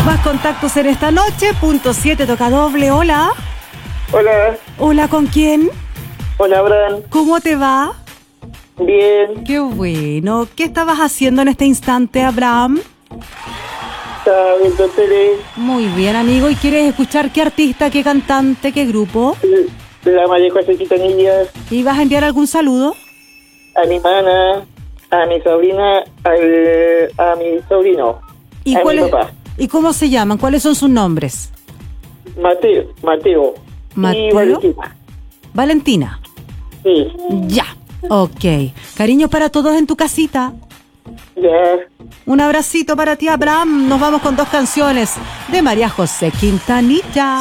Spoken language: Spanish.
Más contactos en esta noche. Punto 7 toca doble. Hola. Hola. Hola, ¿con quién? Hola, Abraham. ¿Cómo te va? Bien. Qué bueno. ¿Qué estabas haciendo en este instante, Abraham? Estaba viendo tele. Muy bien, amigo. ¿Y quieres escuchar qué artista, qué cantante, qué grupo? La María José Quintanilla. ¿Y vas a enviar algún saludo? A mi hermana, a mi sobrina, a mi sobrino. ¿Y, a mi cuáles, papá. ¿Y cómo se llaman? ¿Cuáles son sus nombres? Mateo. Mateo. Y Valentina. Valentina. Sí. Ya. Ok. Cariño para todos en tu casita. Ya. Un abracito para ti, Abraham. Nos vamos con 2 canciones de María José Quintanilla.